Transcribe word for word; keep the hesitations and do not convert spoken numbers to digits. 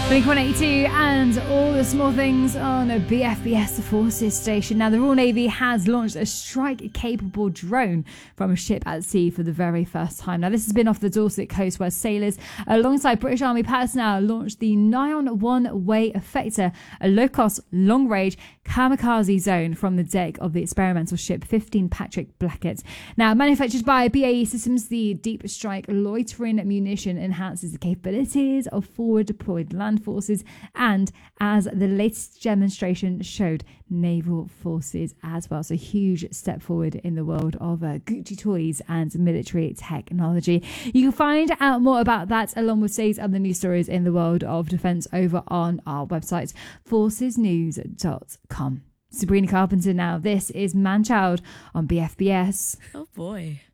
Blink one eighty-two and all the small things on a B F B S, the Forces station. Now, the Royal Navy has launched a strike-capable drone from a ship at sea for the very first time. Now, this has been off the Dorset coast where sailors, alongside British Army personnel, launched the Nion One-Way Effector, a low-cost, long-range kamikaze zone from the deck of the experimental ship fifteen Patrick Blackett. Now, manufactured by B A E Systems, the Deep Strike loitering munition enhances the capabilities of forward-deployed land forces and, as the latest demonstration showed, naval forces as well. So huge step forward in the world of uh, Gucci toys and military technology. You can find out more about that along with today's other news stories in the world of defence over on our website, forces news dot com. Sabrina Carpenter now. This is Manchild on B F B S. Oh boy.